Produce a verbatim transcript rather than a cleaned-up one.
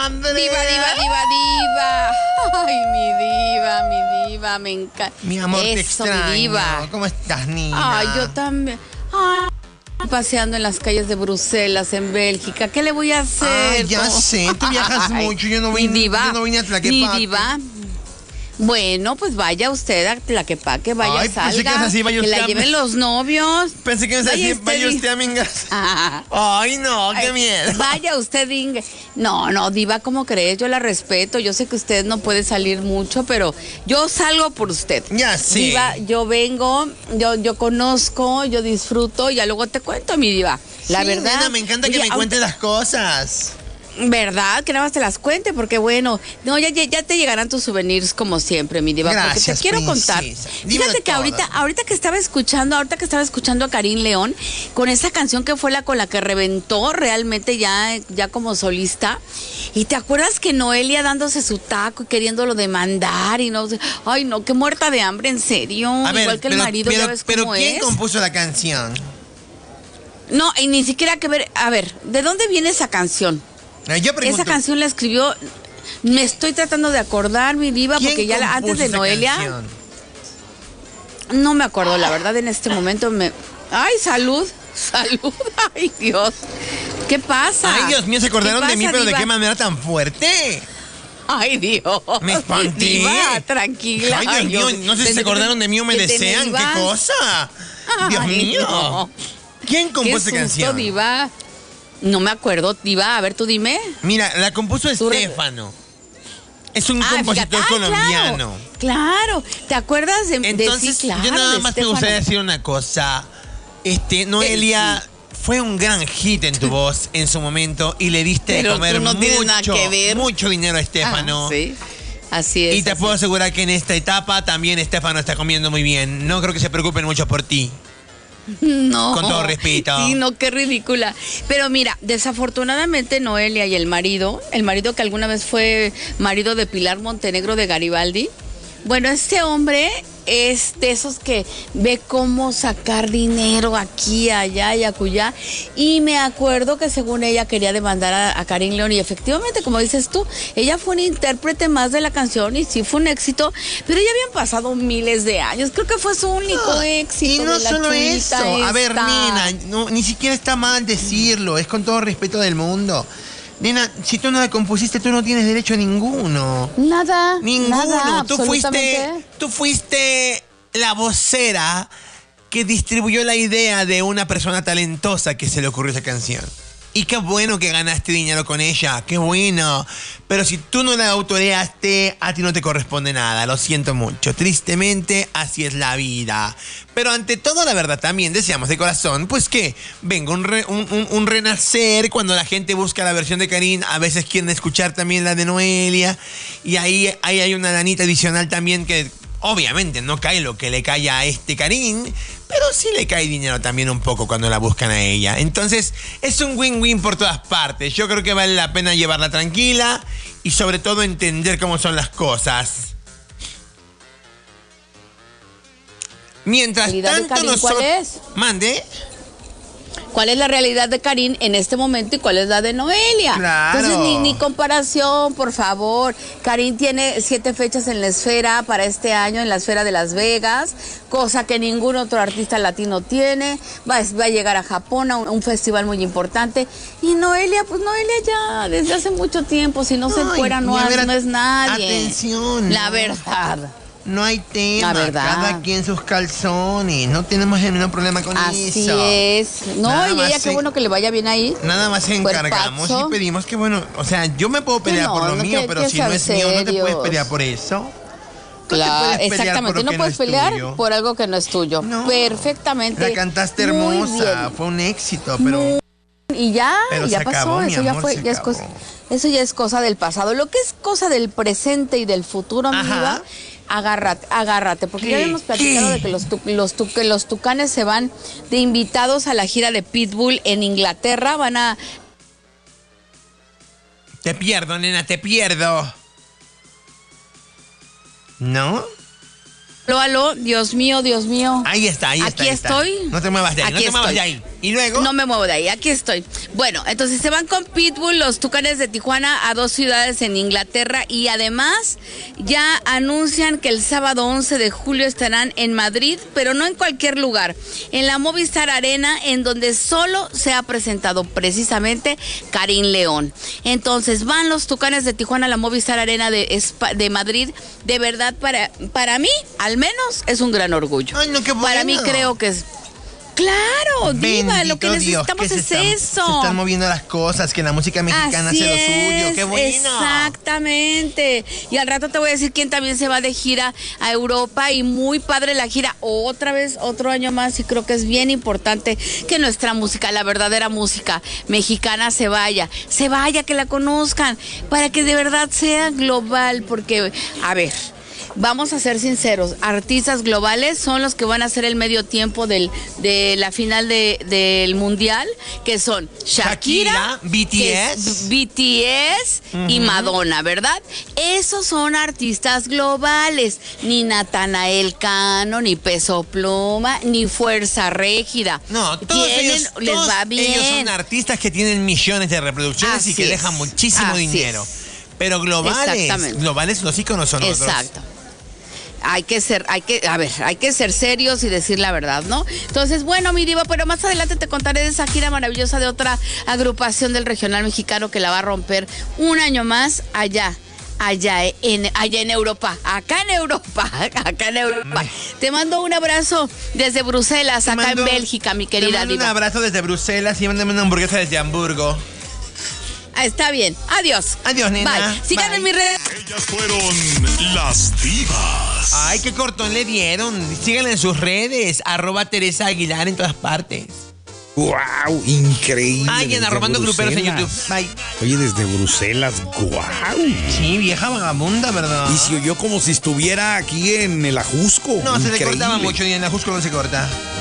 Andrea. Diva, diva, diva, diva. Ay, mi diva, mi diva, me encanta. Mi amor, te Eso, extraño. mi diva. ¿Cómo estás, Nina? Ay, yo también. Ay, paseando en las calles de Bruselas, en Bélgica. ¿Qué le voy a hacer? Ay, ya ¿Cómo? sé, tú viajas Ay, mucho. Yo no mi vine, diva, yo no vine a Tlaquepaque. mi diva. Bueno, pues vaya usted a Tlaquepaque, vaya, Ay, salga, pensé que ibas a decir, vaya que usted la a- lleven los novios. Pensé que ibas a Vaya decir, usted vaya y- usted a mi casa. Ah. Ay, no, qué Ay, miedo. Vaya usted, Inge. No, no, diva, ¿cómo crees? Yo la respeto. Yo sé que usted no puede salir mucho, pero yo salgo por usted. Ya sé. Diva, yo vengo, yo, yo conozco, yo disfruto, y ya luego te cuento, mi diva. La Sí, verdad. nena, me encanta que oye, me aunque- cuentes las cosas. ¿Verdad? Que nada más te las cuente, porque bueno, no, ya, ya, ya te llegarán tus souvenirs como siempre, mi diva. Gracias, porque te quiero princesa. contar. Dímelo Fíjate que todo. ahorita, ahorita que estaba escuchando, ahorita que estaba escuchando a Karin León, con esa canción que fue la con la que reventó realmente ya, ya como solista. Y te acuerdas que Noelia dándose su taco y queriéndolo demandar y no sé. Ay, no, qué muerta de hambre, en serio. A ver, Igual que el pero, marido, pero, ya ves pero cómo ¿quién es. compuso la canción? No, y ni siquiera que ver. A ver, ¿de dónde viene esa canción? Ay, Yo pregunto, Esa canción la escribió, me estoy tratando de acordar, mi diva, ¿quién porque ya la- antes compuso de esa Noelia, canción? no me acuerdo, la verdad, en este momento me... Ay, salud, salud, ay, Dios, ¿qué pasa? Ay, Dios mío, se acordaron ¿Qué de mí, pasa, pero ¿de diva? qué manera tan fuerte? Ay, Dios. Me espanté. Diva, tranquila. Ay, Dios mío, no sé si se acordaron de mí o me que te desean. ¿Qué ibas. cosa? Dios Ay, mío. no. ¿Quién Qué compuso susto, esa canción? diva. No me acuerdo, diva, a ver, tú dime. Mira, la compuso Tú re- Estefano. Es un Ah, compositor fíjate. Ah, colombiano. Claro, claro. ¿Te acuerdas de, de Entonces, sí, claro, yo nada de más me Estefano? gustaría decir una cosa. Este, Noelia fue un gran hit en tu voz en su momento y le diste de Pero comer tú no tienes mucho, nada que ver. mucho dinero a Estefano. Ah, sí. Así es. Y te así puedo es. asegurar que en esta etapa también Estefano está comiendo muy bien. No creo que se preocupen mucho por ti. No. Con todo respeto. Sí, no, qué ridícula. Pero mira, desafortunadamente Noelia y el marido, el marido que alguna vez fue marido de Pilar Montenegro de Garibaldi, bueno, este hombre es de esos que ve cómo sacar dinero aquí, allá y acullá. Y me acuerdo que según ella quería demandar a, a Karin León. Y efectivamente, como dices tú, ella fue un intérprete más de la canción y sí fue un éxito. Pero ya habían pasado miles de años. Creo que fue su único No, éxito. Y no de la solo chulita eso. A ver, esta. nena, no, ni siquiera está mal decirlo. Es con todo respeto del mundo. Nena, si tú no la compusiste, tú no tienes derecho a ninguno. Nada. Ninguno. Nada, tú fuiste, absolutamente. tú fuiste la vocera que distribuyó la idea de una persona talentosa que se le ocurrió esa canción. Y qué bueno que ganaste dinero con ella, qué bueno. Pero si tú no la autoreaste, a ti no te corresponde nada, lo siento mucho. Tristemente, así es la vida. Pero ante todo, la verdad, también deseamos de corazón, pues que venga un, re- un, un- un renacer cuando la gente busca la versión de Karin. A veces quieren escuchar también la de Noelia. Y ahí, ahí hay una lanita adicional también que... Obviamente no cae lo que le cae a este Karin, pero sí le cae dinero también un poco cuando la buscan a ella. Entonces es un win-win por todas partes. Yo creo que vale la pena llevarla tranquila y sobre todo entender cómo son las cosas. Mientras ¿Realidad de tanto Karin nosotros... cuál es? Mande. ¿Cuál es la realidad de Karin en este momento y cuál es la de Noelia? Claro. Entonces, ni, ni comparación, por favor. Karin tiene siete fechas en la esfera para este año, en la esfera de Las Vegas, cosa que ningún otro artista latino tiene. Va, va a llegar a Japón, a un, un festival muy importante. Y Noelia, pues Noelia ya desde hace mucho tiempo, si no se Ay, encuera, no, y a es- ver, no es nadie. atención, La no. verdad. No hay tema, La verdad. cada quien sus calzones. No tenemos el menor problema con Así eso. es. No, Nada y más ella, qué se- bueno que le vaya bien ahí. Nada más encargamos Cuerpazo. y pedimos que, bueno, o sea, yo me puedo pelear no, por lo no mío, te- pero que si no sean es mío, no te puedes serios. pelear por eso. No te Claro, puedes pelear por exactamente. lo No que puedes es pelear tuyo. por algo que no es tuyo. No. Perfectamente. La cantaste Muy hermosa, bien. fue un éxito, pero Muy- Y ya, Pero ya se pasó. acabó, mi eso ya amor, fue, se ya es acabó. cosa, eso ya es cosa del pasado. Lo que es cosa del presente y del futuro, mi Ajá. diva, agárrate, agárrate, porque ¿Qué? ya habíamos platicado ¿Qué? de que los, tu- los, tu- que los tucanes se van de invitados a la gira de Pitbull en Inglaterra. Van a te pierdo, nena, te pierdo. ¿No? Aló, aló, Dios mío, Dios mío. Ahí está, ahí está. Aquí ahí está. estoy. No te muevas de ahí, Aquí no te muevas estoy. de ahí. ¿Y luego? No me muevo de ahí, aquí estoy. Bueno, entonces se van con Pitbull, los Tucanes de Tijuana, a dos ciudades en Inglaterra y además ya anuncian que el sábado once de julio estarán en Madrid, pero no en cualquier lugar, en la Movistar Arena, en donde solo se ha presentado precisamente Karim León. Entonces van los Tucanes de Tijuana a la Movistar Arena de, de Madrid. De verdad, para, para mí, al menos, es un gran orgullo. Ay, no, qué bueno. Para mí creo que es... Claro, Diva, Bendito lo que necesitamos Dios, que es se están, eso. Se están moviendo las cosas, que la música mexicana Así hace lo suyo. es, ¡Qué bueno! Exactamente. Y al rato te voy a decir quién también se va de gira a Europa y muy padre la gira. Otra vez, otro año más y creo que es bien importante que nuestra música, la verdadera música mexicana se vaya. Se vaya, que la conozcan, para que de verdad sea global. Porque, a ver... Vamos a ser sinceros, artistas globales son los que van a hacer el medio tiempo del, de la final de, del mundial, que son Shakira, Shakira, B T S, B T S uh-huh. y Madonna, ¿verdad? Esos son artistas globales, ni Natanael Cano, ni Peso Pluma, ni Fuerza Régida. No, todos, Tienen, ellos, les todos va bien. ellos son artistas que tienen millones de reproducciones Así y que es. dejan muchísimo Así dinero. Es. Pero globales, globales los íconos son otros. Exacto. Hay que ser, hay que, a ver, hay que ser serios y decir la verdad, ¿no? Entonces, bueno, mi diva, pero más adelante te contaré de esa gira maravillosa de otra agrupación del regional mexicano que la va a romper un año más allá. Allá en, allá en Europa, acá en Europa, acá en Europa. Te mando un abrazo desde Bruselas, te acá mando, en Bélgica, mi querida te mando diva. Un abrazo desde Bruselas y mándame una hamburguesa desde Hamburgo. Ah, está bien. Adiós. Adiós, nena. Bye. Síganme en mis redes. Ellas fueron las divas. Ay, qué cortón le dieron. Síganla en sus redes. Arroba Teresa Aguilar en todas partes. ¡Wow! Increíble. Ay, anda robando gruperos en YouTube. Bye. Oye, desde Bruselas, ¡guau! Sí, vieja vagabunda, ¿verdad? Y se oyó como si estuviera aquí en el Ajusco. No, Increíble. se le cortaba mucho y en el Ajusco no se corta.